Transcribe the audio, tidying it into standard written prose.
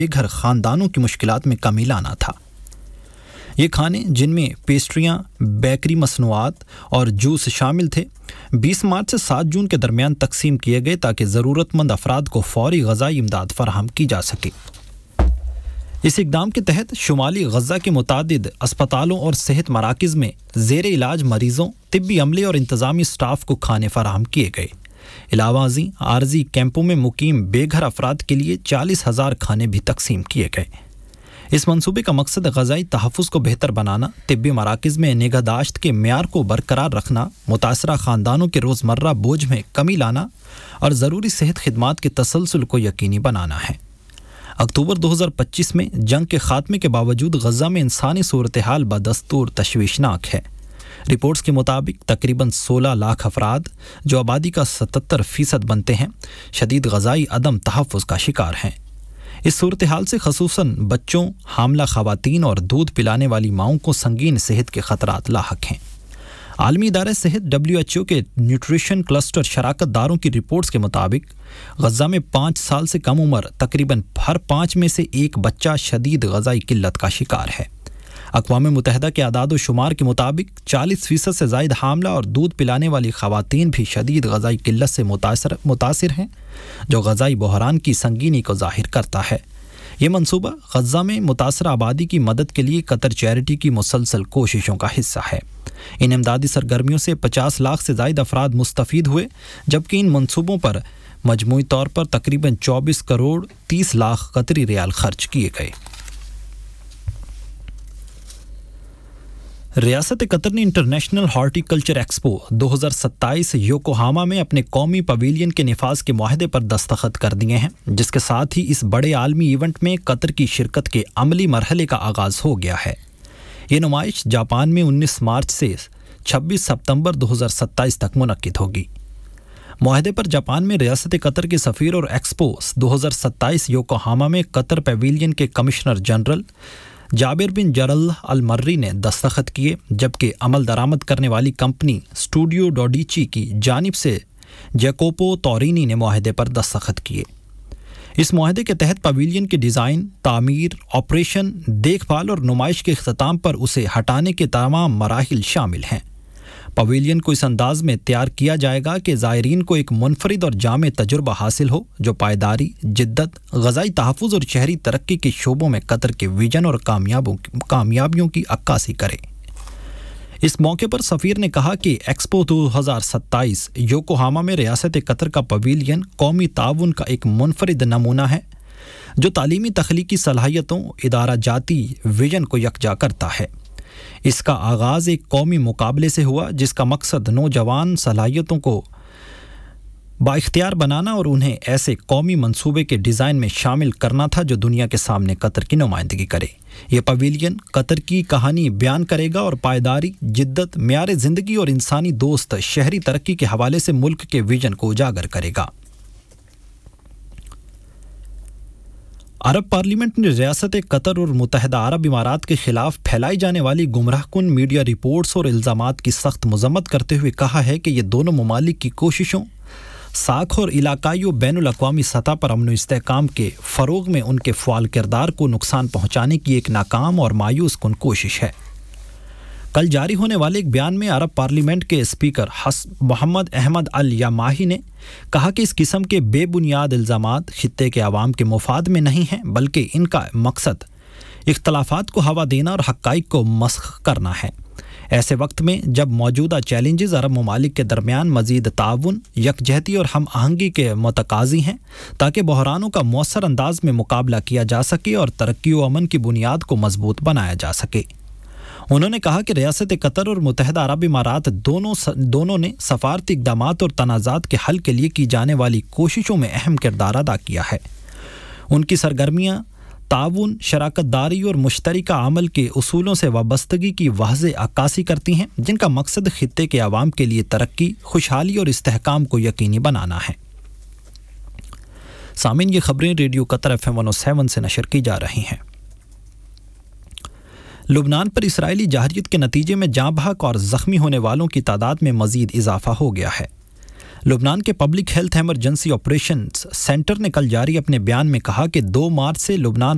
بے گھر خاندانوں کی مشکلات میں کمی لانا تھا۔ یہ کھانے، جن میں پیسٹریاں، بیکری مصنوعات اور جوس شامل تھے، 20 مارچ سے 7 جون کے درمیان تقسیم کیے گئے تاکہ ضرورت مند افراد کو فوری غذائی امداد فراہم کی جا سکے۔ اس اقدام کے تحت شمالی غزہ کے متعدد اسپتالوں اور صحت مراکز میں زیر علاج مریضوں، طبی عملے اور انتظامی سٹاف کو کھانے فراہم کیے گئے۔ علاوہ ازیں عارضی کیمپوں میں مقیم بے گھر افراد کے لیے 40,000 کھانے بھی تقسیم کیے گئے۔ اس منصوبے کا مقصد غذائی تحفظ کو بہتر بنانا، طبی مراکز میں نگہداشت کے معیار کو برقرار رکھنا، متاثرہ خاندانوں کے روزمرہ بوجھ میں کمی لانا اور ضروری صحت خدمات کے تسلسل کو یقینی بنانا ہے۔ اکتوبر 2025 میں جنگ کے خاتمے کے باوجود غزہ میں انسانی صورتحال بدستور تشویشناک ہے۔ رپورٹس کے مطابق تقریباً 16 لاکھ افراد، جو آبادی کا 77% بنتے ہیں، شدید غذائی عدم تحفظ کا شکار ہیں۔ اس صورتحال سے خصوصاً بچوں، حاملہ خواتین اور دودھ پلانے والی ماؤں کو سنگین صحت کے خطرات لاحق ہیں۔ عالمی ادارہ صحت WHO کے نیوٹریشن کلسٹر شراکت داروں کی رپورٹس کے مطابق غزہ میں 5 سال سے کم عمر تقریباً ہر 5 میں سے ایک بچہ شدید غذائی قلت کا شکار ہے۔ اقوام متحدہ کے اعداد و شمار کے مطابق 40% سے زائد حاملہ اور دودھ پلانے والی خواتین بھی شدید غذائی قلت سے متاثر ہیں، جو غذائی بحران کی سنگینی کو ظاہر کرتا ہے۔ یہ منصوبہ غزہ میں متاثرہ آبادی کی مدد کے لیے قطر چیریٹی کی مسلسل کوششوں کا حصہ ہے۔ ان امدادی سرگرمیوں سے 50 لاکھ سے زائد افراد مستفید ہوئے، جبکہ ان منصوبوں پر مجموعی طور پر تقریباً 24 کروڑ 30 لاکھ قطری ریال خرچ کیے گئے۔ ریاست قطر نے انٹرنیشنل ہارٹی کلچر ایکسپو 2027 یوکوہاما میں اپنے قومی پویلین کے نفاذ کے معاہدے پر دستخط کر دیے ہیں، جس کے ساتھ ہی اس بڑے عالمی ایونٹ میں قطر کی شرکت کے عملی مرحلے کا آغاز ہو گیا ہے۔ یہ نمائش جاپان میں 19 مارچ سے 26 ستمبر 2027 تک منعقد ہوگی۔ معاہدے پر جاپان میں ریاست قطر کے سفیر اور ایکسپو 2027 یوکوہاما میں قطر پیویلین کے کمشنر جنرل جابر بن جراللہ المری نے دستخط کیے، جبکہ عمل درآمد کرنے والی کمپنی اسٹوڈیو ڈوڈیچی کی جانب سے جیکوپو تورینی نے معاہدے پر دستخط کیے۔ اس معاہدے کے تحت پویلین کے ڈیزائن، تعمیر، آپریشن، دیکھ بھال اور نمائش کے اختتام پر اسے ہٹانے کے تمام مراحل شامل ہیں۔ پویلین کو اس انداز میں تیار کیا جائے گا کہ زائرین کو ایک منفرد اور جامع تجربہ حاصل ہو، جو پائیداری، جدت، غذائی تحفظ اور شہری ترقی کے شعبوں میں قطر کے ویژن اور کامیابیوں کی عکاسی کرے۔ اس موقع پر سفیر نے کہا کہ ایکسپو 2027 یوکوہاما میں ریاست قطر کا پویلین قومی تعاون کا ایک منفرد نمونہ ہے، جو تعلیمی تخلیقی صلاحیتوں، ادارہ جاتی ویژن کو یکجا کرتا ہے۔ اس کا آغاز ایک قومی مقابلے سے ہوا، جس کا مقصد نوجوان صلاحیتوں کو بااختیار بنانا اور انہیں ایسے قومی منصوبے کے ڈیزائن میں شامل کرنا تھا جو دنیا کے سامنے قطر کی نمائندگی کرے۔ یہ پویلین قطر کی کہانی بیان کرے گا اور پائیداری، جدت، معیار زندگی اور انسانی دوست شہری ترقی کے حوالے سے ملک کے ویژن کو اجاگر کرے گا۔ عرب پارلیمنٹ نے ریاست قطر اور متحدہ عرب امارات کے خلاف پھیلائی جانے والی گمراہ کن میڈیا رپورٹس اور الزامات کی سخت مذمت کرتے ہوئے کہا ہے کہ یہ دونوں ممالک کی کوششوں، ساکھ اور علاقائی و بین الاقوامی سطح پر امن و استحکام کے فروغ میں ان کے فعال کردار کو نقصان پہنچانے کی ایک ناکام اور مایوس کن کوشش ہے۔ کل جاری ہونے والے ایک بیان میں عرب پارلیمنٹ کے اسپیکر محمد احمد الیاماہی نے کہا کہ اس قسم کے بے بنیاد الزامات خطے کے عوام کے مفاد میں نہیں ہیں، بلکہ ان کا مقصد اختلافات کو ہوا دینا اور حقائق کو مسخ کرنا ہے۔ ایسے وقت میں جب موجودہ چیلنجز عرب ممالک کے درمیان مزید تعاون، یکجہتی اور ہم آہنگی کے متقاضی ہیں تاکہ بحرانوں کا مؤثر انداز میں مقابلہ کیا جا سکے اور ترقی و امن کی بنیاد کو مضبوط بنایا جا سکے۔ انہوں نے کہا کہ ریاست قطر اور متحدہ عرب امارات دونوں نے سفارتی اقدامات اور تنازعات کے حل کے لیے کی جانے والی کوششوں میں اہم کردار ادا کیا ہے۔ ان کی سرگرمیاں تعاون، شراکت داری اور مشترکہ عمل کے اصولوں سے وابستگی کی واضح عکاسی کرتی ہیں، جن کا مقصد خطے کے عوام کے لیے ترقی، خوشحالی اور استحکام کو یقینی بنانا ہے۔ سامعین، یہ خبریں ریڈیو قطر FM 107 سے نشر کی جا رہی ہیں۔ لبنان پر اسرائیلی جارحیت کے نتیجے میں جاں بحق اور زخمی ہونے والوں کی تعداد میں مزید اضافہ ہو گیا ہے۔ لبنان کے public health emergency operations centre نے کل جاری اپنے بیان میں کہا کہ 2 مارچ سے لبنان